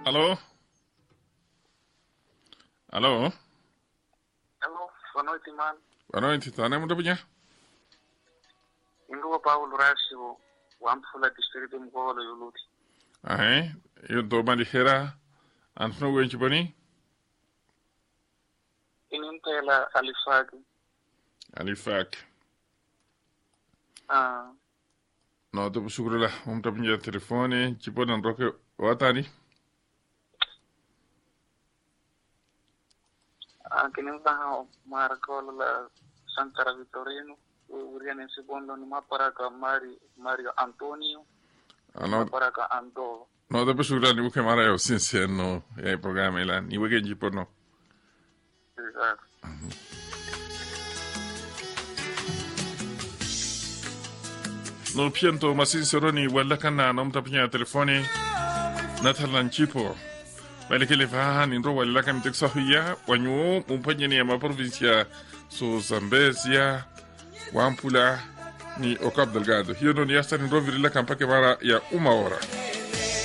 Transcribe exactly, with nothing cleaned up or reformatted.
Alô? Alô? Alô, boa noite, mano. Boa noite, tá nem muito bem? Ingo Paulo Rasho, o Ampula Distrito Mgolo Yuluti. Ah, é? Eu tô bem de hera. Antes não vem bani? Inintela Alifag. Alifak. Ah, No, tô buscando lá. Um tá bem de telefone. Tipo, não troque o atari. ah, kininta Marcola la Sankara Vitorino. Uriane Sibondo numa paraca Mari, Mario Antonio. Ah, Numa no, paraca Ando. no, tô buscando lá. Nibu que mara eu sincero no é programa lá. Nibu que tipo no. Exato. No piento mas sincero ni wala kana no tá bem de telefone. Natalan tipo. Bale que levar ni ro wala kam tek sahiya wanyo um panjeni ma provincia so Zambezia. Wampula ni Ocap Delgado. Hiyo ndo ni yasta ni ro virila kampa ke mara ya uma hora.